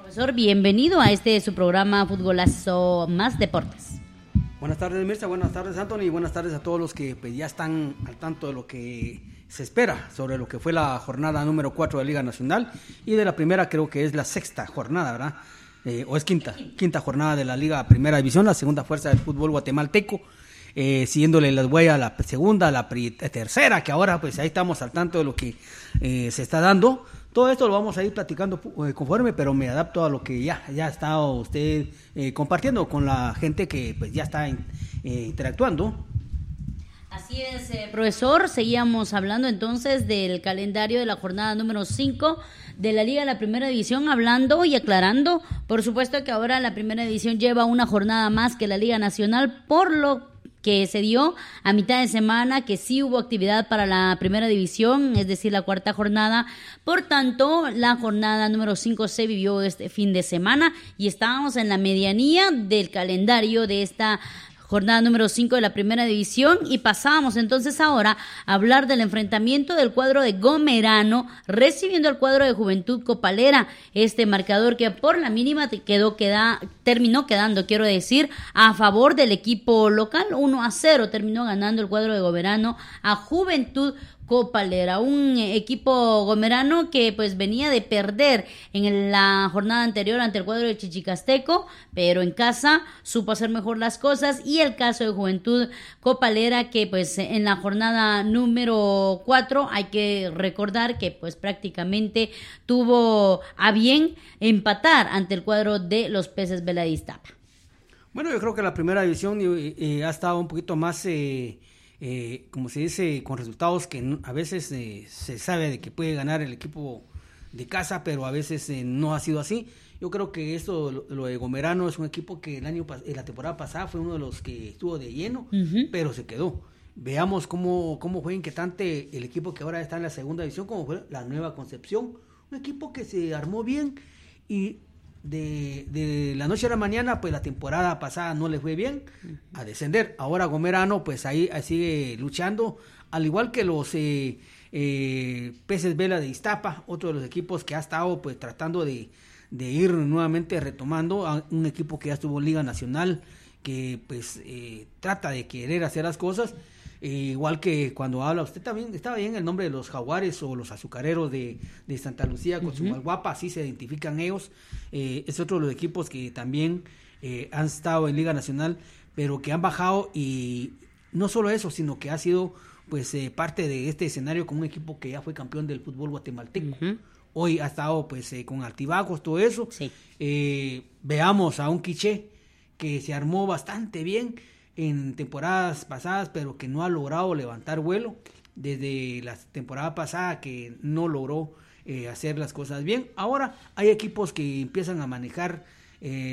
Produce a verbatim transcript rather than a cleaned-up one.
Profesor, bienvenido a este su programa Futbolazo Más Deportes. Buenas tardes, Mirza, buenas tardes, Anthony, y buenas tardes a todos los que pues, ya están al tanto de lo que se espera sobre lo que fue la jornada número cuatro de Liga Nacional y de la primera, creo que es la sexta jornada, ¿verdad? Eh, o es quinta, quinta jornada de la Liga Primera División, la segunda fuerza del fútbol guatemalteco, eh, siguiéndole las huellas a la segunda, a la pri- tercera, que ahora pues ahí estamos al tanto de lo que eh, se está dando. Todo esto lo vamos a ir platicando eh, conforme, pero me adapto a lo que ya, ya ha estado usted eh, compartiendo con la gente que pues ya está in, eh, interactuando. Así es, eh, profesor, seguíamos hablando entonces del calendario de la jornada número cinco de la Liga de la Primera División, hablando y aclarando, por supuesto que ahora la Primera División lleva una jornada más que la Liga Nacional, por lo que se dio a mitad de semana, que sí hubo actividad para la Primera División, es decir, la cuarta jornada. Por tanto, la jornada número cinco se vivió este fin de semana y estábamos en la medianía del calendario de esta jornada número cinco de la Primera División, y pasábamos entonces ahora a hablar del enfrentamiento del cuadro de Gomerano recibiendo al cuadro de Juventud Copalera, este marcador que por la mínima quedó queda, terminó quedando, quiero decir, a favor del equipo local. Uno a cero terminó ganando el cuadro de Gomerano a Juventud Copalera, un equipo gomerano que pues venía de perder en la jornada anterior ante el cuadro de Chichicasteco, pero en casa supo hacer mejor las cosas. Y el caso de Juventud Copalera, que pues en la jornada número cuatro hay que recordar que pues prácticamente tuvo a bien empatar ante el cuadro de los Peces Vela de Iztapa. Bueno, yo creo que la Primera División eh, eh, ha estado un poquito más eh, Eh, como se dice, con resultados que no, a veces eh, se sabe de que puede ganar el equipo de casa, pero a veces eh, no ha sido así. Yo creo que esto, lo, lo de Gomerano, es un equipo que el año eh, la temporada pasada fue uno de los que estuvo de lleno, uh-huh. pero se quedó. Veamos cómo, cómo fue inquietante el equipo que ahora está en la segunda división, como fue la Nueva Concepción, un equipo que se armó bien y De, de la noche a la mañana, pues la temporada pasada no le fue bien a descender. Ahora Gomerano, pues ahí, ahí sigue luchando, al igual que los eh, eh, Peces Vela de Iztapa, otro de los equipos que ha estado pues tratando de, de ir nuevamente retomando, a un equipo que ya estuvo en Liga Nacional, que pues eh, trata de querer hacer las cosas. Eh, igual que cuando habla usted también, estaba bien el nombre de los Jaguares o los Azucareros de, de Santa Lucía con uh-huh. su Malguapa, así se identifican ellos. Eh, es otro de los equipos que también eh, han estado en Liga Nacional, pero que han bajado, y no solo eso, sino que ha sido pues eh, parte de este escenario con un equipo que ya fue campeón del fútbol guatemalteco. Uh-huh. Hoy ha estado pues eh, con altibajos, todo eso. Sí. Eh, veamos a un Quiché que se armó bastante bien en temporadas pasadas, pero que no ha logrado levantar vuelo desde la temporada pasada, que no logró eh, hacer las cosas bien. Ahora hay equipos que empiezan a manejar eh,